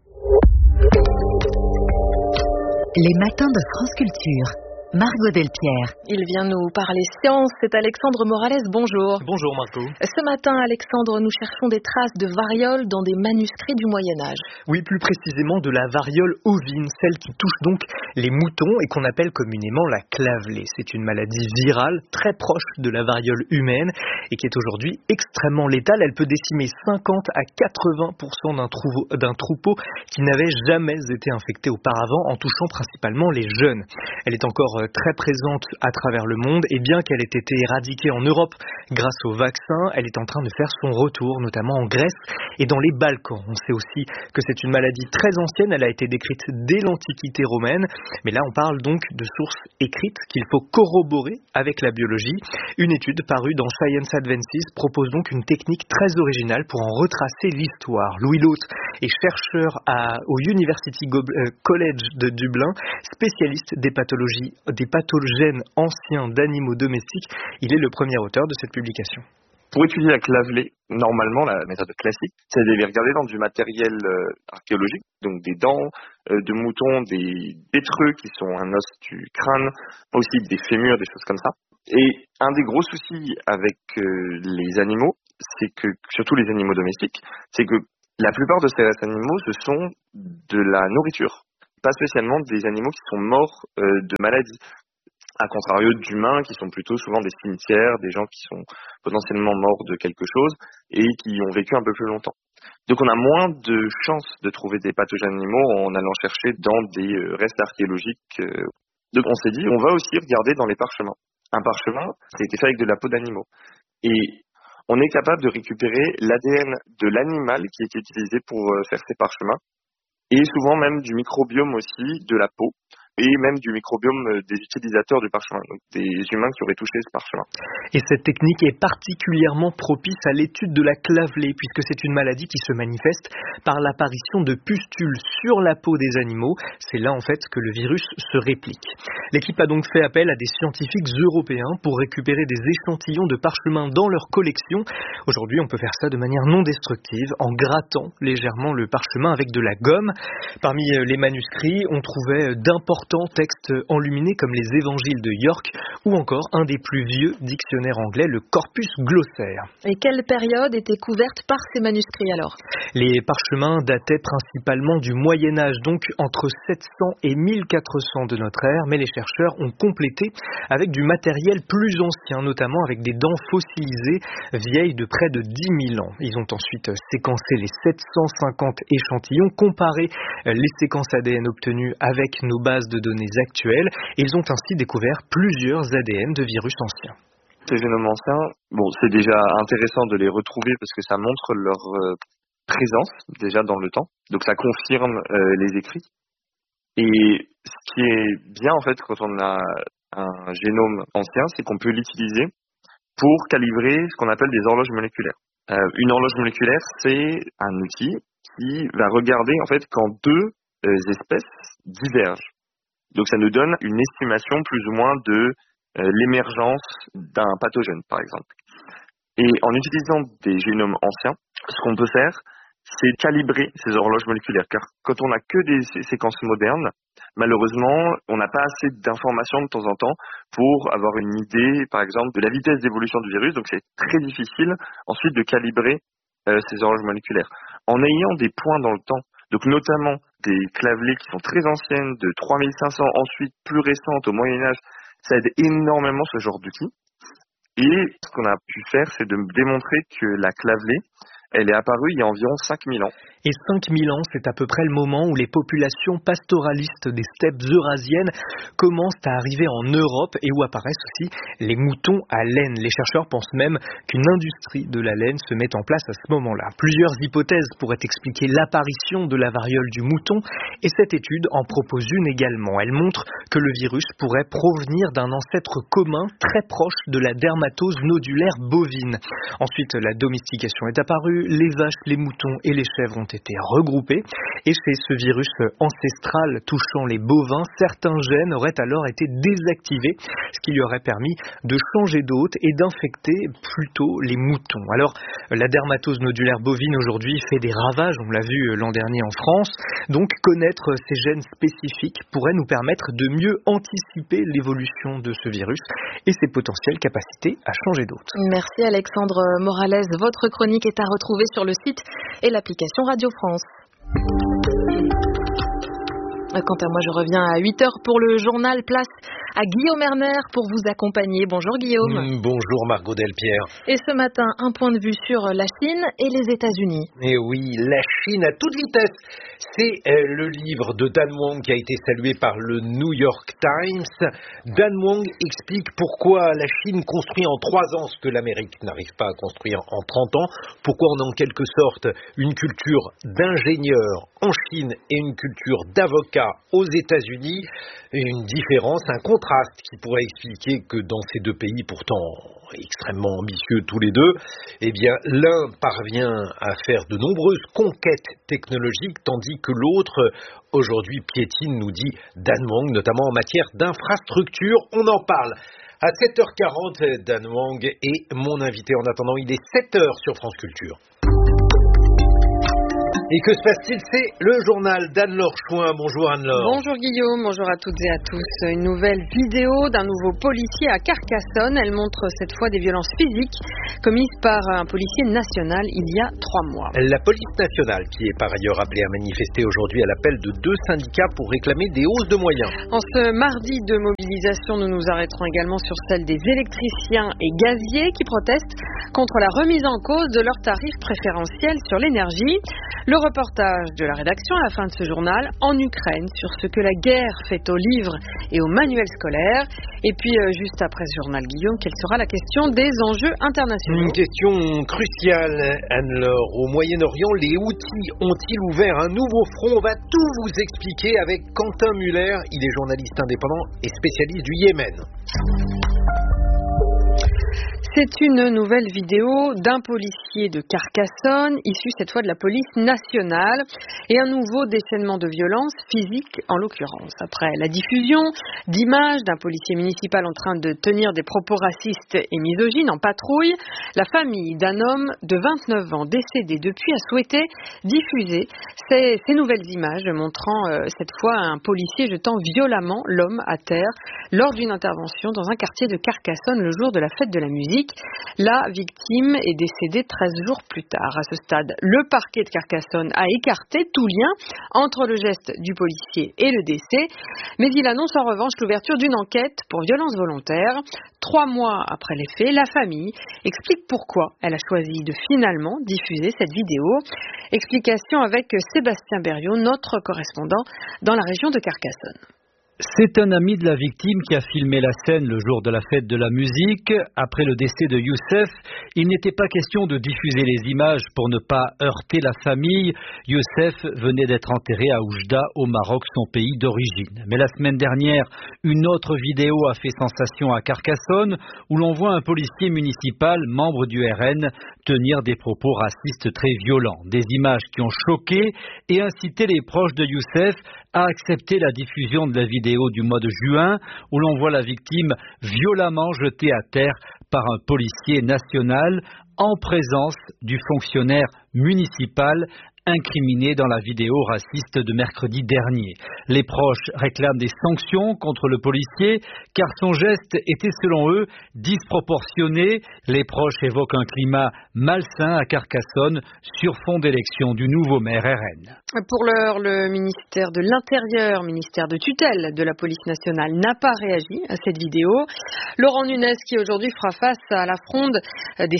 Les matins de France Culture. Margot Delpierre. Il vient nous parler science, c'est Alexandre Morales, bonjour. Bonjour Marco. Ce matin, Alexandre, nous cherchons des traces de variole dans des manuscrits du Moyen-Âge. Oui, plus précisément de la variole ovine, celle qui touche donc les moutons et qu'on appelle communément la clavelée. C'est une maladie virale très proche de la variole humaine et qui est aujourd'hui extrêmement létale. Elle peut décimer cinquante à quatre-vingts pour cent d'un, trou- d'un troupeau qui n'avait jamais été infecté auparavant, en touchant principalement les jeunes. Elle est encore très présente à travers le monde et bien qu'elle ait été éradiquée en Europe grâce au vaccin, elle est en train de faire son retour, notamment en Grèce et dans les Balkans. On sait aussi que c'est une maladie très ancienne, elle a été décrite dès l'Antiquité romaine, mais là on parle donc de sources écrites qu'il faut corroborer avec la biologie. Une étude parue dans Science Advances propose donc une technique très originale pour en retracer l'histoire. Louis Lhott est chercheur à, au University College de Dublin, spécialiste des pathologies des pathogènes anciens d'animaux domestiques. Il est le premier auteur de cette publication. Pour étudier la clavelée, normalement, la méthode classique, c'est de les regarder dans du matériel euh, archéologique, donc des dents euh, de moutons, des pétreux qui sont un os du crâne, aussi des fémurs, des choses comme ça. Et un des gros soucis avec euh, les animaux, c'est que, surtout les animaux domestiques, c'est que la plupart de ces animaux, ce sont de la nourriture. Pas spécialement des animaux qui sont morts euh, de maladie, à contrario d'humains qui sont plutôt souvent des cimetières, des gens qui sont potentiellement morts de quelque chose et qui ont vécu un peu plus longtemps. Donc on a moins de chances de trouver des pathogènes animaux en allant chercher dans des euh, restes archéologiques. Euh. Donc on s'est dit, on va aussi regarder dans les parchemins. Un parchemin, ça a été fait avec de la peau d'animaux. Et on est capable de récupérer l'A D N de l'animal qui était utilisé pour euh, faire ces parchemins. Et souvent même du microbiome aussi de la peau et même du microbiome des utilisateurs du parchemin, donc des humains qui auraient touché ce parchemin. Et cette technique est particulièrement propice à l'étude de la clavelée puisque c'est une maladie qui se manifeste par l'apparition de pustules sur la peau des animaux. C'est là en fait que le virus se réplique. L'équipe a donc fait appel à des scientifiques européens pour récupérer des échantillons de parchemin dans leur collection. Aujourd'hui, on peut faire ça de manière non destructive en grattant légèrement le parchemin avec de la gomme. Parmi les manuscrits, on trouvait d'importants textes enluminés comme les évangiles de York ou encore un des plus vieux dictionnaires anglais, le Corpus Glossaire. Et quelle période était couverte par ces manuscrits alors ? Les parchemins dataient principalement du Moyen-Âge, donc entre sept cents et mille quatre cents de notre ère, mais les chercheurs ont complété avec du matériel plus ancien, notamment avec des dents fossilisées vieilles de près de dix mille ans. Ils ont ensuite séquencé les sept cent cinquante échantillons, comparé les séquences A D N obtenues avec nos bases de données actuelles, et ils ont ainsi découvert plusieurs A D N de virus anciens. Ces génomes anciens, bon, c'est déjà intéressant de les retrouver parce que ça montre leur euh, présence déjà dans le temps, donc ça confirme euh, les écrits. Et ce qui est bien en fait quand on a un génome ancien, c'est qu'on peut l'utiliser pour calibrer ce qu'on appelle des horloges moléculaires. Euh, une horloge moléculaire, c'est un outil qui va regarder en fait quand deux euh, espèces divergent. Donc ça nous donne une estimation plus ou moins de euh, l'émergence d'un pathogène, par exemple. Et en utilisant des génomes anciens, ce qu'on peut faire, c'est calibrer ces horloges moléculaires. Car quand on n'a que des sé- séquences modernes, malheureusement, on n'a pas assez d'informations de temps en temps pour avoir une idée, par exemple, de la vitesse d'évolution du virus. Donc c'est très difficile ensuite de calibrer euh, ces horloges moléculaires. En ayant des points dans le temps, donc notamment des clavelées qui sont très anciennes, de trois mille cinq cents, ensuite plus récentes au Moyen-Âge, ça aide énormément ce genre d'outils. Et ce qu'on a pu faire, c'est de démontrer que la clavelée, elle est apparue il y a environ cinq mille ans. et cinq mille ans, c'est à peu près le moment où les populations pastoralistes des steppes eurasiennes commencent à arriver en Europe et où apparaissent aussi les moutons à laine. Les chercheurs pensent même qu'une industrie de la laine se met en place à ce moment-là. Plusieurs hypothèses pourraient expliquer l'apparition de la variole du mouton et cette étude en propose une également. Elle montre que le virus pourrait provenir d'un ancêtre commun très proche de la dermatose nodulaire bovine. Ensuite, la domestication est apparue, les vaches, les moutons et les chèvres ont été regroupés et chez ce virus ancestral touchant les bovins, certains gènes auraient alors été désactivés, ce qui lui aurait permis de changer d'hôte et d'infecter plutôt les moutons. Alors, la dermatose nodulaire bovine aujourd'hui fait des ravages, on l'a vu l'an dernier en France, donc connaître ces gènes spécifiques pourrait nous permettre de mieux anticiper l'évolution de ce virus et ses potentielles capacités à changer d'hôte. Merci Alexandre Morales. Votre chronique est à retrouver sur le site et l'application Radio France. Quant à moi, je reviens à huit heures pour le journal. Place à Guillaume Erner pour vous accompagner. Bonjour Guillaume. Mmh, bonjour Margot Delpierre. Et ce matin, un point de vue sur la Chine et les États-Unis. Et oui, la Chine à toute vitesse. C'est euh, le livre de Dan Wang qui a été salué par le New York Times. Dan Wang explique pourquoi la Chine construit en trois ans ce que l'Amérique n'arrive pas à construire en trente ans. Pourquoi on a en quelque sorte une culture d'ingénieurs en Chine et une culture d'avocats aux États-Unis. Une différence, un contraste qui pourrait expliquer que dans ces deux pays pourtant extrêmement ambitieux tous les deux, eh bien l'un parvient à faire de nombreuses conquêtes technologiques tandis que l'autre aujourd'hui piétine, nous dit Dan Wang, notamment en matière d'infrastructure. On en parle à sept heures quarante. Dan Wang est mon invité. En attendant, il est sept heures sur France Culture. Et que se passe-t-il? C'est le journal d'Anne-Laure Chouin. Bonjour Anne-Laure. Bonjour Guillaume, bonjour à toutes et à tous. Une nouvelle vidéo d'un nouveau policier à Carcassonne. Elle montre cette fois des violences physiques commises par un policier national il y a trois mois. La police nationale, qui est par ailleurs appelée à manifester aujourd'hui à l'appel de deux syndicats pour réclamer des hausses de moyens. En ce mardi de mobilisation, nous nous arrêterons également sur celle des électriciens et gaziers qui protestent contre la remise en cause de leurs tarifs préférentiels sur l'énergie. Le reportage de la rédaction à la fin de ce journal en Ukraine sur ce que la guerre fait aux livres et aux manuels scolaires. Et puis euh, juste après ce journal, Guillaume, quelle sera la question des enjeux internationaux? Une question cruciale, Anne-Laure. Au Moyen-Orient, les Houthis ont-ils ouvert un nouveau front? On va tout vous expliquer avec Quentin Muller. Il est journaliste indépendant et spécialiste du Yémen. C'est une nouvelle vidéo d'un policier de Carcassonne, issu cette fois de la police nationale, et un nouveau déchaînement de violence physique en l'occurrence. Après la diffusion d'images d'un policier municipal en train de tenir des propos racistes et misogynes en patrouille, la famille d'un homme de vingt-neuf ans décédé depuis a souhaité diffuser ces, ces nouvelles images montrant euh, cette fois un policier jetant violemment l'homme à terre lors d'une intervention dans un quartier de Carcassonne le jour de la fête de la musique. La victime est décédée treize jours plus tard. À ce stade, le parquet de Carcassonne a écarté tout lien entre le geste du policier et le décès, mais il annonce en revanche l'ouverture d'une enquête pour violence volontaire. Trois mois après les faits, la famille explique pourquoi elle a choisi de finalement diffuser cette vidéo. Explication avec Sébastien Berriot, notre correspondant dans la région de Carcassonne. C'est un ami de la victime qui a filmé la scène le jour de la fête de la musique. Après le décès de Youssef, il n'était pas question de diffuser les images pour ne pas heurter la famille. Youssef venait d'être enterré à Oujda, au Maroc, son pays d'origine. Mais la semaine dernière, une autre vidéo a fait sensation à Carcassonne, où l'on voit un policier municipal, membre du R N, tenir des propos racistes très violents. Des images qui ont choqué et incité les proches de Youssef à accepter la diffusion de la vidéo du mois de juin où l'on voit la victime violemment jetée à terre par un policier national en présence du fonctionnaire municipal incriminé dans la vidéo raciste de mercredi dernier. Les proches réclament des sanctions contre le policier car son geste était selon eux disproportionné. Les proches évoquent un climat malsain à Carcassonne sur fond d'élection du nouveau maire R N. Pour l'heure, le ministère de l'Intérieur, ministère de tutelle de la police nationale, n'a pas réagi à cette vidéo. Laurent Nunez qui aujourd'hui fera face à la fronde des syndicats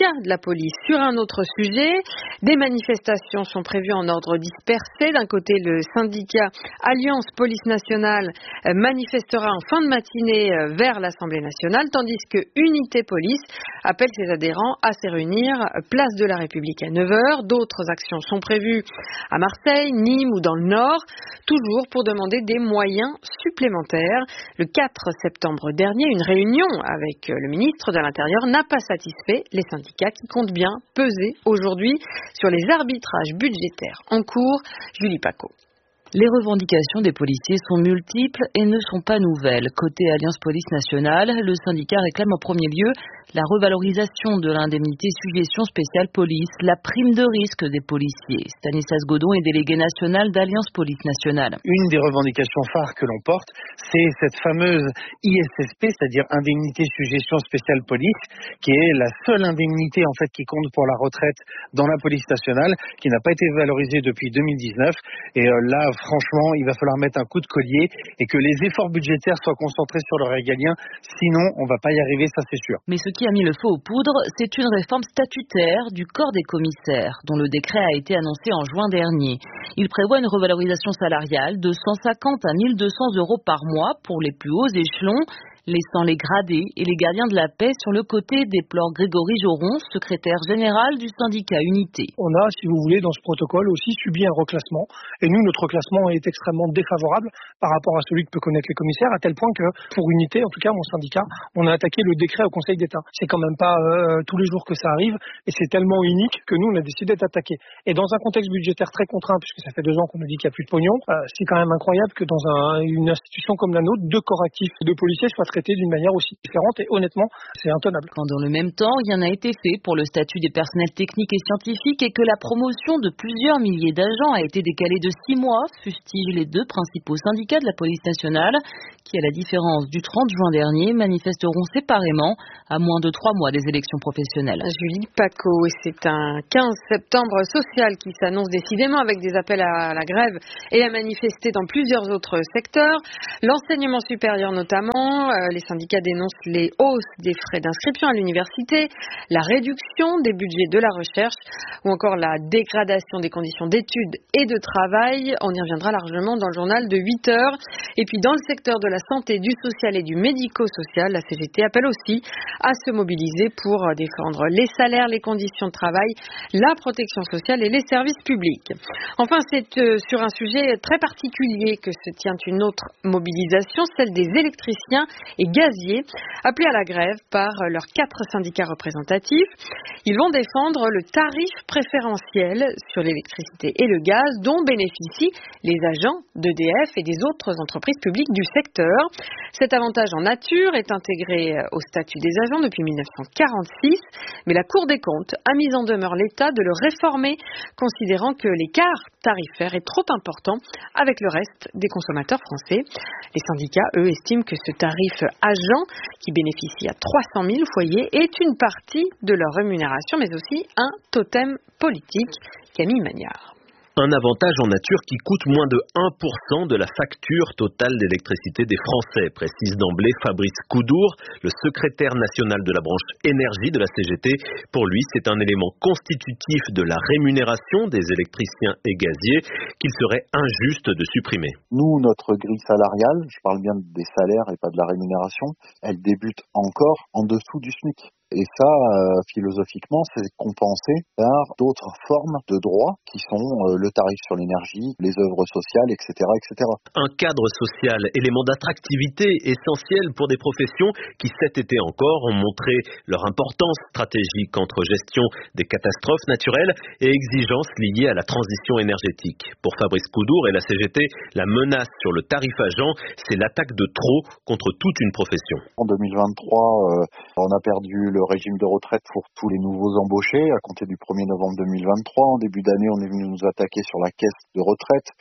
syndicats de la police. Sur un autre sujet, des manifestations sont prévues en ordre dispersé. D'un côté, le syndicat Alliance Police Nationale manifestera en fin de matinée vers l'Assemblée nationale, tandis que Unité Police appelle ses adhérents à se réunir place de la République à neuf heures. D'autres actions sont prévues à Marseille, Nîmes ou dans le Nord, toujours pour demander des moyens supplémentaires. Le quatre septembre dernier, une réunion avec le ministre de l'Intérieur n'a pas satisfait les syndicats qui comptent bien peser aujourd'hui sur les arbitrages budgétaires en cours. Julie Paco. Les revendications des policiers sont multiples et ne sont pas nouvelles. Côté Alliance Police Nationale, le syndicat réclame en premier lieu la revalorisation de l'indemnité suggestion spéciale police, la prime de risque des policiers. Stanislas Godon est délégué national d'Alliance Police Nationale. Une des revendications phares que l'on porte, c'est cette fameuse I S S P, c'est-à-dire indemnité suggestion spéciale police, qui est la seule indemnité en fait qui compte pour la retraite dans la police nationale, qui n'a pas été valorisée depuis deux mille dix-neuf. Et euh, là, franchement, il va falloir mettre un coup de collier et que les efforts budgétaires soient concentrés sur le régalien. Sinon, on va pas y arriver, ça c'est sûr. Mais ce qui a mis le feu aux poudres, c'est une réforme statutaire du corps des commissaires, dont le décret a été annoncé en juin dernier. Il prévoit une revalorisation salariale de cent cinquante à mille deux cents euros par mois pour les plus hauts échelons, laissant les gradés et les gardiens de la paix sur le côté, déplore Grégory Joron, secrétaire général du syndicat Unité. On a, si vous voulez, dans ce protocole aussi subi un reclassement. Et nous, notre reclassement est extrêmement défavorable par rapport à celui que peut connaître les commissaires, à tel point que, pour Unité, en tout cas mon syndicat, on a attaqué le décret au Conseil d'État. C'est quand même pas euh, tous les jours que ça arrive, et c'est tellement unique que nous, on a décidé d'attaquer. Et dans un contexte budgétaire très contraint, puisque ça fait deux ans qu'on nous dit qu'il n'y a plus de pognon, euh, c'est quand même incroyable que dans un, une institution comme la nôtre, deux corps actifs de policiers soient traités d'une manière aussi différente, et honnêtement, c'est intenable. Quand dans le même temps, rien n'a été fait pour le statut des personnels techniques et scientifiques et que la promotion de plusieurs milliers d'agents a été décalée de six mois, fustigent les deux principaux syndicats de la police nationale, qui, à la différence du trente juin dernier, manifesteront séparément à moins de trois mois des élections professionnelles. Julie Paco, et c'est un quinze septembre social qui s'annonce décidément avec des appels à la grève et à manifester dans plusieurs autres secteurs. L'enseignement supérieur notamment, euh, les syndicats dénoncent les hausses des frais d'inscription à l'université, la réduction des budgets de la recherche ou encore la dégradation des conditions d'études et de travail. On y reviendra largement dans le journal de huit heures. Et puis dans le secteur de la santé, du social et du médico-social, la C G T appelle aussi à se mobiliser pour défendre les salaires, les conditions de travail, la protection sociale et les services publics. Enfin, c'est euh, sur un sujet très particulier que se tient une autre mobilisation, celle des électriciens et gaziers, appelés à la grève par leurs quatre syndicats représentatifs. Ils vont défendre le tarif préférentiel sur l'électricité et le gaz dont bénéficient les agents d'E D F et des autres entreprises publiques du secteur. Cet avantage en nature est intégré au statut des agents depuis mille neuf cent quarante-six, mais la Cour des comptes a mis en demeure l'État de le réformer, considérant que l'écart tarifaire est trop important avec le reste des consommateurs français. Les syndicats, eux, estiment que ce tarif agent, qui bénéficie à trois cent mille foyers, est une partie de leur rémunération, mais aussi un totem politique. Camille Magnard. Un avantage en nature qui coûte moins de un pour cent de la facture totale d'électricité des Français, précise d'emblée Fabrice Coudour, le secrétaire national de la branche énergie de la C G T. Pour lui, c'est un élément constitutif de la rémunération des électriciens et gaziers qu'il serait injuste de supprimer. Nous, notre grille salariale, je parle bien des salaires et pas de la rémunération, elle débute encore en dessous du SMIC. Et ça, euh, philosophiquement, c'est compensé par d'autres formes de droits qui sont euh, le tarif sur l'énergie, les œuvres sociales, et cetera, et cetera. Un cadre social, élément d'attractivité essentiel pour des professions qui cet été encore ont montré leur importance stratégique entre gestion des catastrophes naturelles et exigences liées à la transition énergétique. Pour Fabrice Coudour et la C G T, la menace sur le tarif agent, c'est l'attaque de trop contre toute une profession. En deux mille vingt-trois, euh, on a perdu le régime de retraite pour tous les nouveaux embauchés à compter du premier novembre deux mille vingt-trois. En début d'année, on est venu nous attaquer sur la caisse de retraite.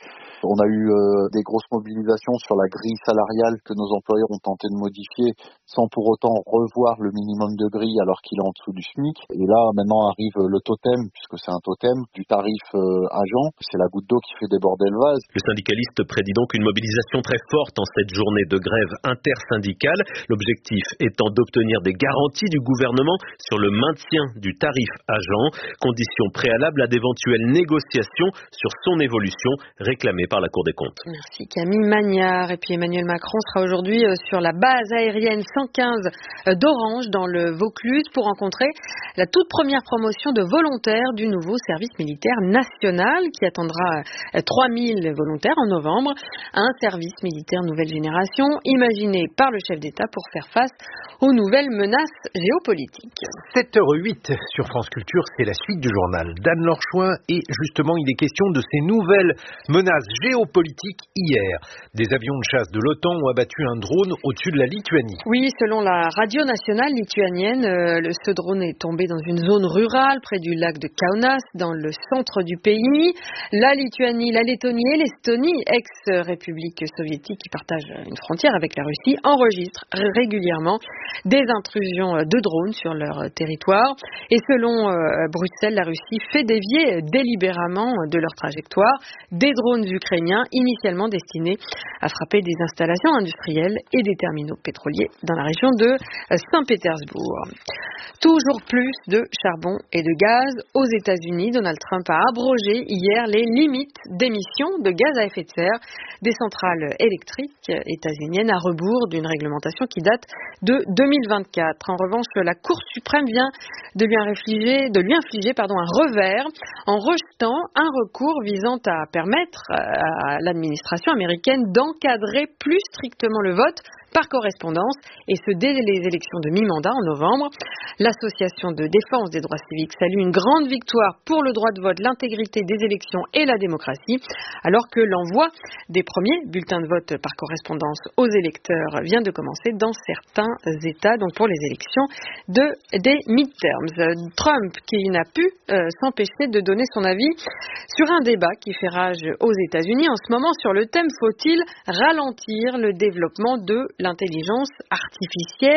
On a eu euh, des grosses mobilisations sur la grille salariale que nos employeurs ont tenté de modifier sans pour autant revoir le minimum de grille alors qu'il est en dessous du SMIC. Et là, maintenant arrive le totem, puisque c'est un totem, du tarif euh, agent. C'est la goutte d'eau qui fait déborder le vase. Le syndicaliste prédit donc une mobilisation très forte en cette journée de grève intersyndicale. L'objectif étant d'obtenir des garanties du gouvernement sur le maintien du tarif agent, condition préalable à d'éventuelles négociations sur son évolution réclamée par la Cour des comptes. Merci Camille Magnard. Et puis Emmanuel Macron sera aujourd'hui sur la base aérienne cent quinze d'Orange dans le Vaucluse pour rencontrer la toute première promotion de volontaires du nouveau service militaire national qui attendra trois mille volontaires en novembre. Un service militaire nouvelle génération imaginé par le chef d'État pour faire face aux nouvelles menaces géopolitiques. sept heures huit sur France Culture, c'est la suite du journal d'Anne-Laure Chouin et justement il est question de ces nouvelles menaces géopolitiques hier. Des avions de chasse de l'OTAN ont abattu un drone au-dessus de la Lituanie. Oui, selon la radio nationale lituanienne, euh, ce drone est tombé dans une zone rurale près du lac de Kaunas, dans le centre du pays. La Lituanie, la Lettonie et l'Estonie, ex-république soviétique qui partagent une frontière avec la Russie, enregistrent régulièrement des intrusions de drones sur leur territoire. Et selon euh, Bruxelles, la Russie fait dévier délibérément de leur trajectoire des drones ukrainiens initialement destinés à frapper des installations industrielles et des terminaux pétroliers dans la région de Saint-Pétersbourg. Toujours plus de charbon et de gaz aux États-Unis. Donald Trump a abrogé hier les limites d'émissions de gaz à effet de serre des centrales électriques états-uniennes à rebours d'une réglementation qui date de deux mille vingt-quatre. En revanche, la Cour suprême vient de lui infliger, de lui infliger pardon, un revers en rejetant un recours visant à permettre à l'administration américaine d'encadrer plus strictement le vote par correspondance, et ce dès les élections de mi-mandat en novembre. L'association de défense des droits civiques salue une grande victoire pour le droit de vote, l'intégrité des élections et la démocratie, alors que l'envoi des premiers bulletins de vote par correspondance aux électeurs vient de commencer dans certains États, donc pour les élections de, des midterms. Trump qui n'a pu euh, s'empêcher de donner son avis sur un débat qui fait rage aux États-Unis en ce moment sur le thème « Faut-il ralentir le développement de l'intelligence artificielle ?»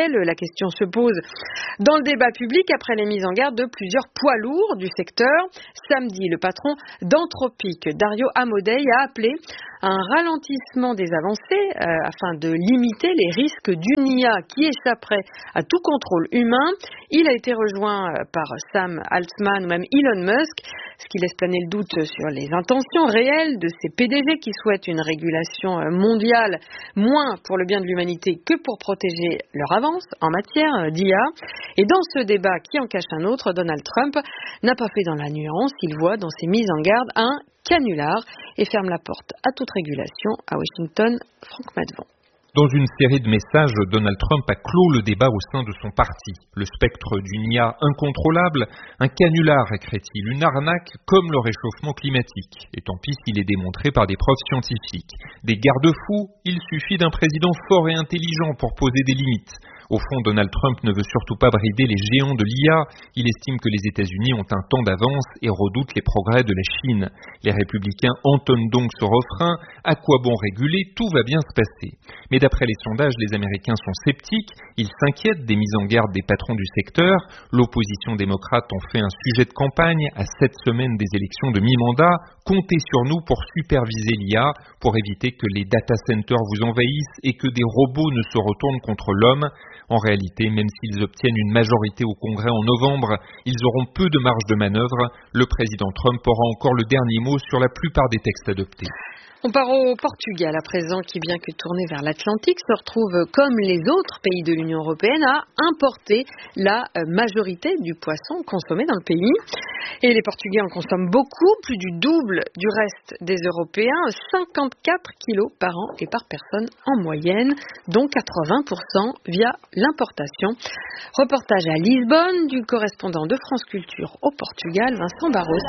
La question se pose dans le débat public après les mises en garde de plusieurs poids lourds du secteur. Samedi, le patron d'Anthropic, Dario Amodei, a appelé à un ralentissement des avancées euh, afin de limiter les risques d'une I A qui échapperait à tout contrôle humain. Il a été rejoint par Sam Altman ou même Elon Musk, ce qui laisse planer le doute sur les intentions réelles de ces P D G qui souhaitent une régulation mondiale moins pour le bien de l'humanité que pour protéger leur avance en matière d'I A. Et dans ce débat qui en cache un autre, Donald Trump n'a pas fait dans la nuance. Il voit dans ses mises en garde un canular et ferme la porte à toute régulation. À Washington, Franck Madvon. Dans une série de messages, Donald Trump a clos le débat au sein de son parti. Le spectre d'une I A incontrôlable, un canular, écrit-il, une arnaque comme le réchauffement climatique. Et tant pis s'il est démontré par des preuves scientifiques. Des garde-fous, il suffit d'un président fort et intelligent pour poser des limites. Au fond, Donald Trump ne veut surtout pas brider les géants de l'I A. Il estime que les États-Unis ont un temps d'avance et redoute les progrès de la Chine. Les républicains entonnent donc ce refrain. À quoi bon réguler? Tout va bien se passer. Mais d'après les sondages, les Américains sont sceptiques. Ils s'inquiètent des mises en garde des patrons du secteur. L'opposition démocrate en fait un sujet de campagne à sept semaines des élections de mi-mandat. Comptez sur nous pour superviser l'I A, pour éviter que les data centers vous envahissent et que des robots ne se retournent contre l'homme. En réalité, même s'ils obtiennent une majorité au Congrès en novembre, ils auront peu de marge de manœuvre. Le président Trump aura encore le dernier mot sur la plupart des textes adoptés. On part au Portugal à présent, qui bien que tourné vers l'Atlantique, se retrouve comme les autres pays de l'Union européenne à importer la majorité du poisson consommé dans le pays. Et les Portugais en consomment beaucoup, plus du double du reste des Européens, cinquante-quatre kilos par an et par personne en moyenne, dont quatre-vingts pour cent via l'importation. Reportage à Lisbonne du correspondant de France Culture au Portugal, Vincent Barros.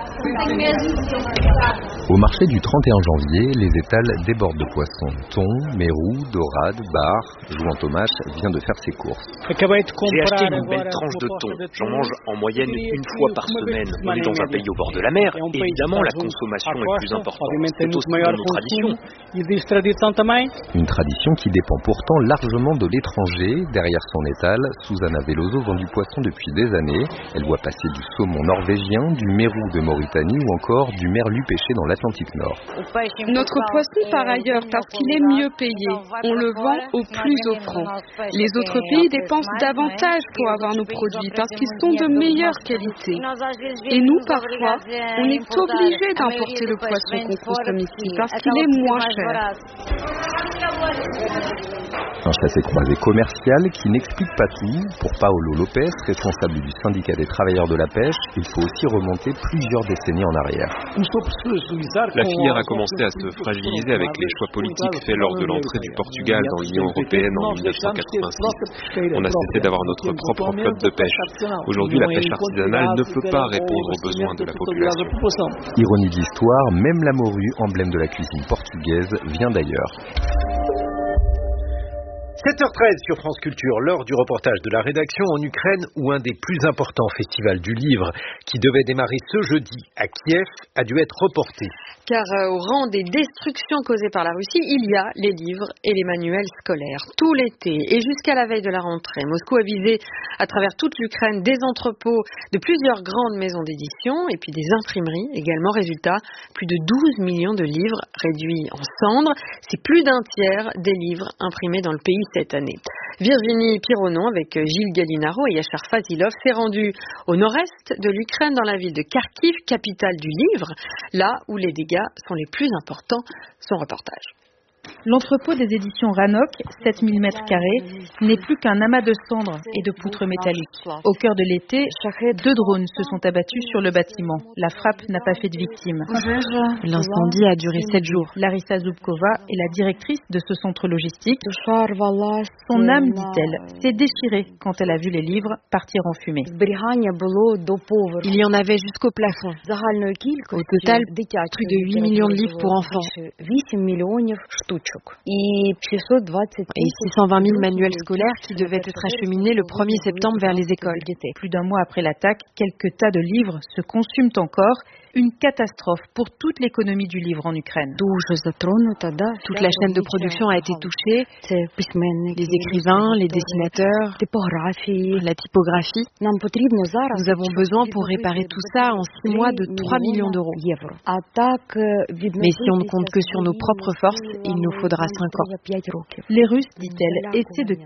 Au marché du trente et un janvier, les étals débordent de poissons. Thon, mérou, dorade, bar, João Tomás vient de faire ses courses. J'ai acheté une belle tranche de thon. J'en mange en moyenne une fois par semaine. On est dans un pays au bord de la mer. Évidemment, la consommation est plus importante. C'est aussi dans nos traditions. Une tradition qui dépend pourtant largement de l'étranger. Derrière son étal, Susana Veloso vend du poisson depuis des années. Elle voit passer du saumon norvégien, du mérou de Mauritanie ou encore du merlu pêché dans l'Atlantique Nord. Notre poisson part ailleurs parce qu'il est mieux payé. On le vend au plus offrant. Les autres pays dépensent davantage pour avoir nos produits parce qu'ils sont de meilleure qualité. Et nous, parfois, on est obligé d'importer le poisson qu'on consomme ici parce qu'il est moins cher. Un chassé-croisé commercial qui n'explique pas tout. Pour Paolo Lopez, responsable du syndicat des travailleurs de la pêche, il faut aussi remonter plusieurs décennies en arrière. La filière a commencé à se fragiliser avec les choix politiques faits lors de l'entrée du Portugal dans l'Union européenne en mille neuf cent quatre-vingt-six. On a cessé d'avoir notre propre flotte de pêche. Aujourd'hui, la pêche artisanale ne peut pas répondre aux besoins de la population. Ironie d'histoire, même la morue, emblème de la cuisine portugaise, vient d'ailleurs. sept heures treize sur France Culture, lors du reportage de la rédaction en Ukraine où un des plus importants festivals du livre qui devait démarrer ce jeudi à Kiev a dû être reporté. Car euh, au rang des destructions causées par la Russie, il y a les livres et les manuels scolaires. Tout l'été et jusqu'à la veille de la rentrée, Moscou a visé à travers toute l'Ukraine des entrepôts de plusieurs grandes maisons d'édition et puis des imprimeries également. Résultat, plus de douze millions de livres réduits en cendres. C'est plus d'un tiers des livres imprimés dans le pays cette année. Virginie Pironon, avec Gilles Gallinaro et Yachar Fazilov, s'est rendue au nord-est de l'Ukraine, dans la ville de Kharkiv, capitale du livre, là où les dégâts sont les plus importants. Son reportage. L'entrepôt des éditions Ranok, sept mille mètres carrés, n'est plus qu'un amas de cendres et de poutres métalliques. Au cœur de l'été, deux drones se sont abattus sur le bâtiment. La frappe n'a pas fait de victimes. L'incendie a duré sept jours. Larissa Zubkova est la directrice de ce centre logistique. Son âme, dit-elle, s'est déchirée quand elle a vu les livres partir en fumée. Il y en avait jusqu'au plafond. Au total, plus de huit millions de livres pour enfants. Et six cent vingt mille manuels scolaires qui devaient être acheminés le premier septembre vers les écoles. Plus d'un mois après l'attaque, quelques tas de livres se consument encore. Une catastrophe pour toute l'économie du livre en Ukraine. Toute la chaîne de production a été touchée. Les écrivains, les dessinateurs, la typographie. Nous avons besoin pour réparer tout ça en six mois de trois millions d'euros. Mais si on ne compte que sur nos propres forces, il nous faudra cinq ans. Les Russes, dit-elle, essaient de